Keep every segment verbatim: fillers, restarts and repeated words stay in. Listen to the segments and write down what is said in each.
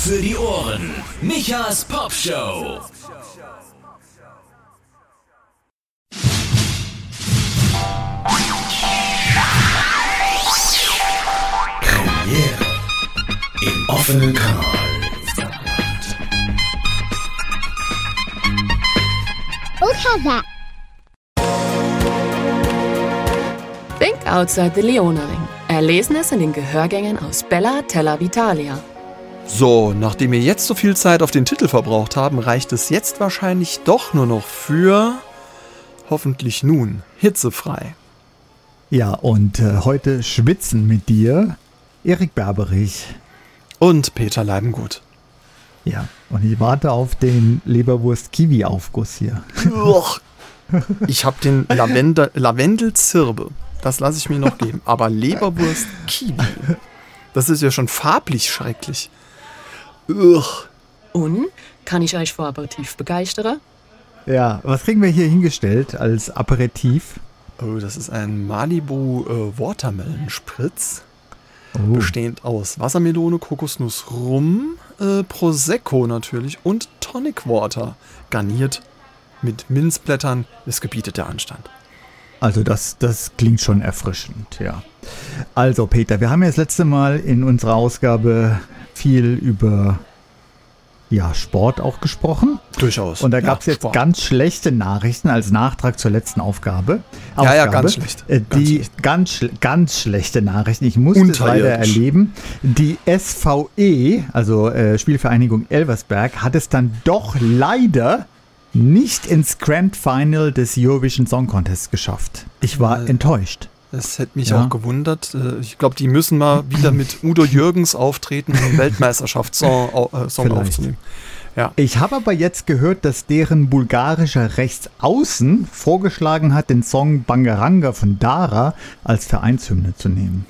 für die Ohren. Michas Popshow. Premiere im offenen Kanal. Okay. Think Outside the Leona Ring. Erlesenes in den Gehörgängen aus Bella Terra Vitalia. So, nachdem wir jetzt so viel Zeit auf den Titel verbraucht haben, reicht es jetzt wahrscheinlich doch nur noch für, hoffentlich nun, hitzefrei. Ja, und äh, heute schwitzen mit dir Erik Berberich. Und Peter Leibengut. Ja, und ich warte auf den Leberwurst-Kiwi-Aufguss hier. Ich habe den Lavendel, Lavendel-Zirbe. Das lasse ich mir noch geben. Aber Leberwurst-Kiwi, das ist ja schon farblich schrecklich. Ugh. Und, kann ich euch vor Aperitif begeistern? Ja, was kriegen wir hier hingestellt als Aperitif? Oh, das ist ein Malibu äh, Watermelon Spritz. Oh. Bestehend aus Wassermelone, Kokosnuss, Rum, äh, Prosecco natürlich und Tonic Water. Garniert mit Minzblättern. Es gebietet der Anstand. Also das, das klingt schon erfrischend, ja. Also Peter, wir haben ja das letzte Mal in unserer Ausgabe viel über ja, Sport auch gesprochen. Durchaus. Und da gab es ja, jetzt Sport. ganz schlechte Nachrichten als Nachtrag zur letzten Aufgabe. Ja, Aufgabe, ja, ganz schlecht. Äh, Ganz die schlecht. ganz, schl- ganz schlechte Nachrichten. Ich musste es leider Unterirdisch. erleben. Die S V E, also äh, Spielvereinigung Elversberg, hat es dann doch leider nicht ins Grand Final des Eurovision Song Contest geschafft. Ich war Äh, enttäuscht. Das hätte mich Ja. auch gewundert. Äh, Ich glaube, die müssen mal wieder mit Udo Jürgens auftreten, um einen Weltmeisterschaftssong au- äh, Song Vielleicht. aufzunehmen. Ja. Ich habe aber jetzt gehört, dass deren bulgarischer Rechtsaußen vorgeschlagen hat, den Song Bangaranga von Dara als Vereinshymne zu nehmen.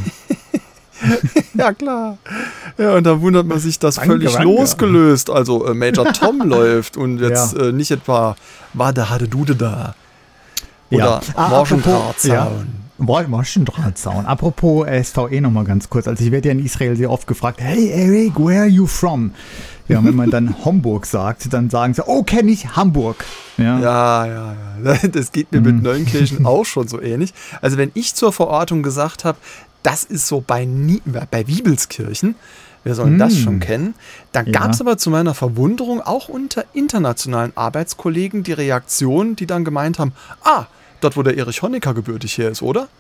Ja, klar. Ja, und da wundert man sich, dass Danke, völlig danke. losgelöst. Also äh, Major Tom läuft und jetzt Ja. äh, nicht etwa Wade Hade Dude da. Oder Ja. Ah, Morschendrahtzaun. Woll- Morschendrahtzaun. Apropos S V E nochmal ganz kurz. Also ich werde ja in Israel sehr oft gefragt, hey Eric, where are you from? Ja, und wenn man dann Hamburg sagt, dann sagen sie, oh, kenne ich Hamburg. Ja. Ja, ja, ja. Das geht mir Mhm. mit Neunkirchen auch schon so ähnlich. Also wenn ich zur Verortung gesagt habe, das ist so bei, Nie- bei Wiebelskirchen, wir sollen das schon kennen, dann Ja. gab es aber zu meiner Verwunderung auch unter internationalen Arbeitskollegen die Reaktion, die dann gemeint haben, ah, dort wo der Erich Honecker gebürtig her ist, oder?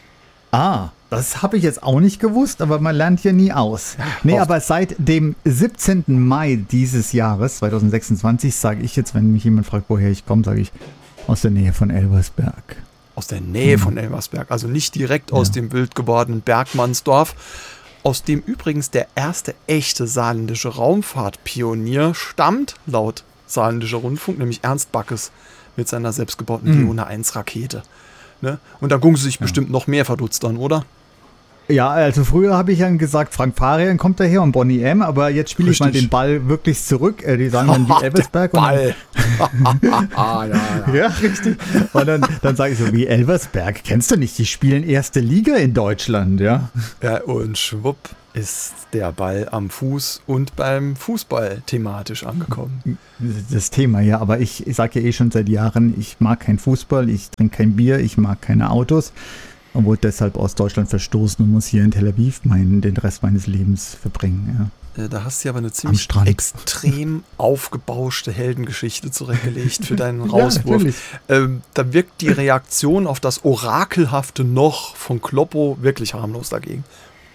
Ah, das habe ich jetzt auch nicht gewusst, aber man lernt hier nie aus. Nee, oft. aber seit dem siebzehnten Mai dieses Jahres, zwanzig sechsundzwanzig, sage ich jetzt, wenn mich jemand fragt, woher ich komme, sage ich aus der Nähe von Elversberg. Aus der Nähe von Elversberg, also nicht direkt aus Ja. dem wild gewordenen Bergmannsdorf, aus dem übrigens der erste echte saarländische Raumfahrtpionier stammt, laut Saarländischer Rundfunk, nämlich Ernst Backes mit seiner selbstgebauten Leona eins Rakete. Ne? Und da gucken sie sich bestimmt noch mehr verdutzt an, oder? Ja, also früher habe ich ja gesagt, Frank Farian kommt daher und Bonnie M., aber jetzt spiele ich mal Richtig. den Ball wirklich zurück. Äh, die sagen dann wie Elversberg. und dann- Ball. ah, ja, ja. Ja, richtig. Und dann, dann sage ich so, wie Elversberg, kennst du nicht, die spielen erste Liga in Deutschland, ja. Ja, und schwupp ist der Ball am Fuß und beim Fußball thematisch angekommen. Das Thema, ja, aber ich, ich sage ja eh schon seit Jahren, ich mag keinen Fußball, ich trinke kein Bier, ich mag keine Autos und wurde deshalb aus Deutschland verstoßen und muss hier in Tel Aviv meinen, den Rest meines Lebens verbringen, ja. Äh, Da hast du aber eine ziemlich Strand. extrem aufgebauschte Heldengeschichte zurechtgelegt für deinen Ja, Rauswurf. natürlich. ähm, da wirkt die Reaktion auf das orakelhafte Noch von Kloppo wirklich harmlos dagegen.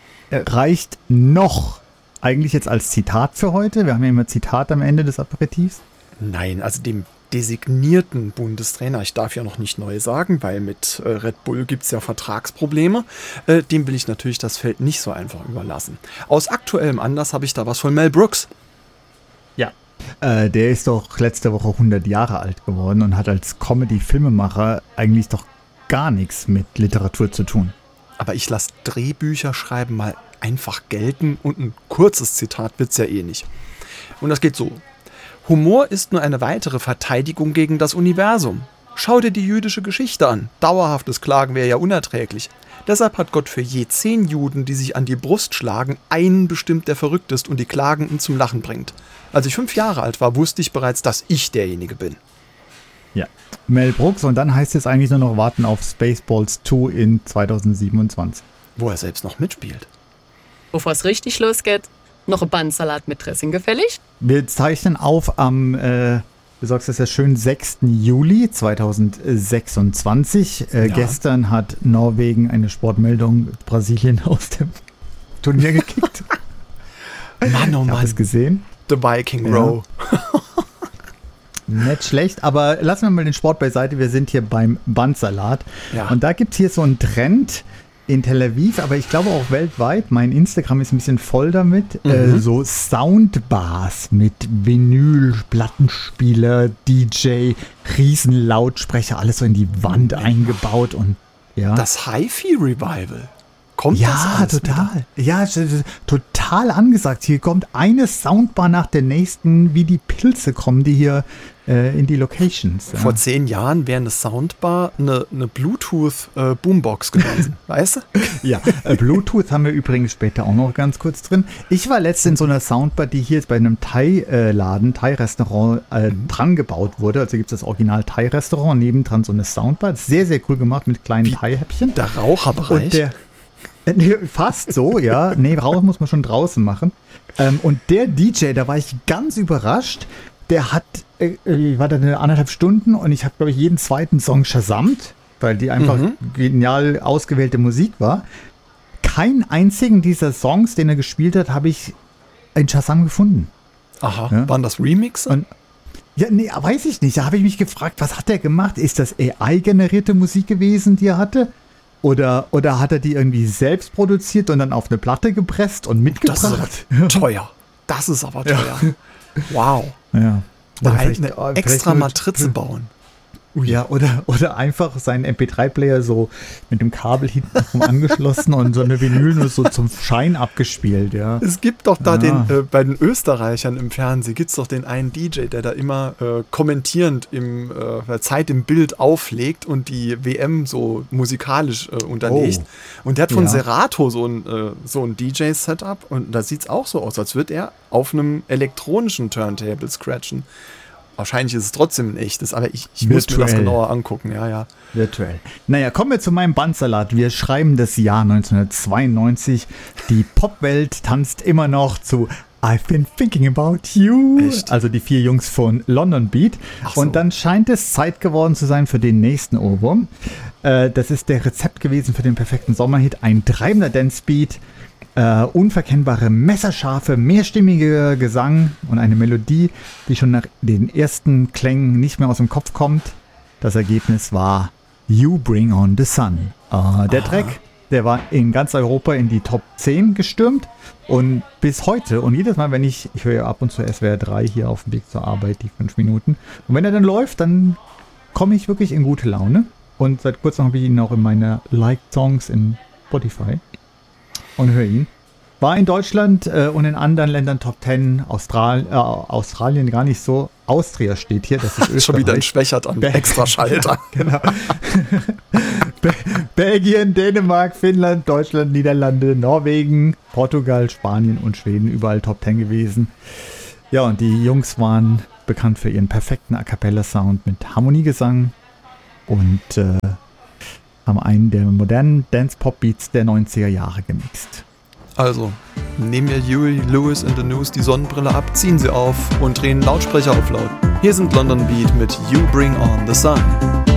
Reicht noch eigentlich jetzt als Zitat für heute? Wir haben ja immer Zitat am Ende des Aperitivs. Nein, also dem designierten Bundestrainer, ich darf ja noch nicht neu sagen, weil mit äh, Red Bull gibt es ja Vertragsprobleme, äh, dem will ich natürlich das Feld nicht so einfach überlassen. Aus aktuellem Anlass habe ich da was von Mel Brooks. Ja. Äh, der ist doch letzte Woche hundert Jahre alt geworden und hat als Comedy-Filmemacher eigentlich doch gar nichts mit Literatur zu tun. Aber ich lasse Drehbücher schreiben mal einfach gelten und ein kurzes Zitat wird's ja eh nicht. Und das geht so. Humor ist nur eine weitere Verteidigung gegen das Universum. Schau dir die jüdische Geschichte an. Dauerhaftes Klagen wäre ja unerträglich. Deshalb hat Gott für je zehn Juden, die sich an die Brust schlagen, einen bestimmt, der verrückt ist und die Klagenden zum Lachen bringt. Als ich fünf Jahre alt war, wusste ich bereits, dass ich derjenige bin. Ja, Mel Brooks. Und dann heißt es eigentlich nur noch warten auf Spaceballs zwei in zweitausendsiebenundzwanzig. Wo er selbst noch mitspielt. Bevor es richtig losgeht, noch ein Bandsalat mit Dressing gefällig? Wir zeichnen auf am, äh, du sagst es ja schön, sechsten Juli zweitausendsechsundzwanzig. Äh, Ja. Gestern hat Norwegen eine Sportmeldung Brasilien aus dem Turnier gekickt. Mann, oh Ich habe Mann. es gesehen. The Viking Ja. Row. Nicht schlecht, aber lassen wir mal den Sport beiseite. Wir sind hier beim Bandsalat. Ja. Und da gibt es hier so einen Trend in Tel Aviv, aber ich glaube auch weltweit. Mein Instagram ist ein bisschen voll damit. Mhm. Äh, so Soundbars mit Vinyl, Plattenspieler, D J, Riesenlautsprecher, alles so in die Wand eingebaut. Und ja. Das Hi-Fi-Revival. Kommt das Ja, alles total. Ja, es ist total angesagt. Hier kommt eine Soundbar nach der nächsten, wie die Pilze kommen, die hier äh, in die Locations. Ja. Vor zehn Jahren wäre eine Soundbar eine, eine Bluetooth-Boombox gewesen, weißt du? Ja, äh, Bluetooth haben wir übrigens später auch noch ganz kurz drin. Ich war letztens in so einer Soundbar, die hier jetzt bei einem Thai-Laden, Thai-Restaurant äh, dran gebaut wurde. Also gibt es das Original Thai-Restaurant und nebendran so eine Soundbar. Sehr, sehr cool gemacht mit kleinen Thai-Häppchen. Der Raucherbereich. Und der, äh, nee, fast so, ja. Nee, raus muss man schon draußen machen. Ähm, und der D J, da war ich ganz überrascht. Der hat, äh, ich war da eine anderthalb Stunden und ich habe, glaube ich, jeden zweiten Song shazamt, weil die einfach Mhm. genial ausgewählte Musik war. Keinen einzigen dieser Songs, den er gespielt hat, habe ich in Shazam gefunden. Aha, Ja. waren das Remixe? Und ja, nee, weiß ich nicht. Da habe ich mich gefragt, was hat er gemacht? Ist das A I-generierte Musik gewesen, die er hatte? Oder, oder hat er die irgendwie selbst produziert und dann auf eine Platte gepresst und Das ist mitgebracht? aber teuer. Das ist aber teuer. Wow. Ja. Eine, Oder vielleicht- eine oh, extra vielleicht nur- Matrize bauen. Ja, oder, oder einfach seinen M P drei Player so mit dem Kabel hinten rum angeschlossen und so eine Vinyl nur so zum Schein abgespielt, ja. Es gibt doch da Ah. den, äh, bei den Österreichern im Fernsehen, gibt es doch den einen D J, der da immer äh, kommentierend im äh, Zeit im Bild auflegt und die W M so musikalisch äh, unterlegt. Oh. Und der hat von Ja. Serato so ein, äh, so ein D J-Setup und da sieht es auch so aus, als würde er auf einem elektronischen Turntable scratchen. Wahrscheinlich ist es trotzdem ein echtes, aber ich, ich muss mir das Virtuell. genauer angucken, ja, ja. Virtuell. Naja, kommen wir zu meinem Bandsalat. Wir schreiben das Jahr neunzehnhundertzweiundneunzig. Die Popwelt tanzt immer noch zu I've been thinking about you. Echt? Also die vier Jungs von London Beat. Ach so. Und dann scheint es Zeit geworden zu sein für den nächsten Ohrwurm. Äh, das ist der Rezept gewesen für den perfekten Sommerhit. Ein treibender Dancebeat. Äh, unverkennbare, messerscharfe, mehrstimmige Gesang und eine Melodie, die schon nach den ersten Klängen nicht mehr aus dem Kopf kommt. Das Ergebnis war You Bring on the Sun. Äh, der Track, der war in ganz Europa in die Top zehn gestürmt und bis heute und jedes Mal, wenn ich, ich höre ja ab und zu S W R drei hier auf dem Weg zur Arbeit, die fünf Minuten, und wenn er dann läuft, dann komme ich wirklich in gute Laune und seit kurzem habe ich ihn auch in meine Liked Songs in Spotify. Und höre ihn. War in Deutschland äh, und in anderen Ländern Top zehn, Austral äh, Australien gar nicht so. Austria steht hier, das ist Österreich. Schon wieder ein Schwächert an Be- Extraschalter. Genau. Be- Belgien, Dänemark, Finnland, Deutschland, Niederlande, Norwegen, Portugal, Spanien und Schweden, überall Top zehn gewesen. Ja, und die Jungs waren bekannt für ihren perfekten A Cappella-Sound mit Harmoniegesang und äh, haben einen der modernen Dance-Pop-Beats der neunziger Jahre gemixt. Also, nehmen wir Huey Lewis in the News die Sonnenbrille ab, ziehen sie auf und drehen Lautsprecher auf laut. Hier sind London Beat mit You Bring on the Sun.